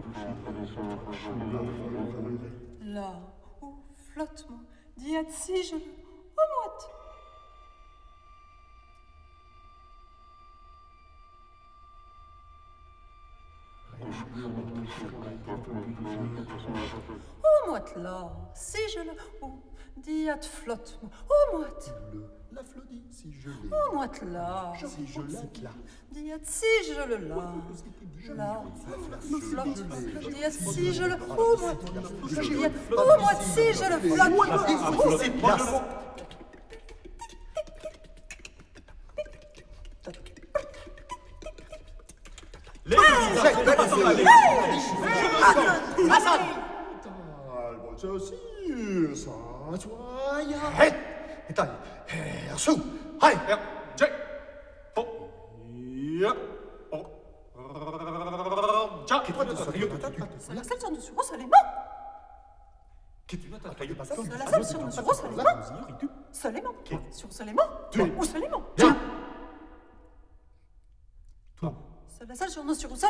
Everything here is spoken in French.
Là, où flottement, diat si je le moite. Au moite là, si je le diat flottement, au moite. La flodie, si je l'ai. Au moite là, Si je l'ai là. diat si je le là. Là, flotte, diat si je le au moite. Diat au moite si je le flotte. C'est place. La salle sur nous sur Saléma. La salle sur nous sur Saléma. Saléma. Sur Saléma. Où Saléma? La salle sur nous sur Saléma.